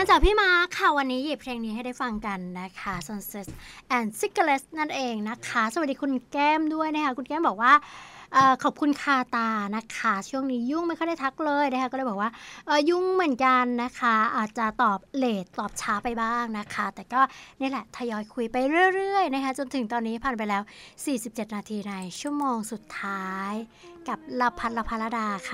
จากพี่มาค่ะวันนี้หยิบเพลงนี้ให้ได้ฟังกันนะคะ Sunset and Cigarettes นั่นเองนะคะสวัสดีคุณแก้มด้วยนะคะคุณแก้มบอกว่าขอบคุณคาตานะคะช่วงนี้ยุ่งไม่ค่อยได้ทักเลยนะคะก็เลยบอกว่ายุ่งเหมือนกันนะคะอาจจะตอบเลทตอบช้าไปบ้างนะคะแต่ก็นี่แหละทยอยคุยไปเรื่อยๆนะคะจนถึงตอนนี้ผ่านไปแล้ว47นาทีในชั่วโมงสุดท้ายกับละพัดละพรดาค่ะ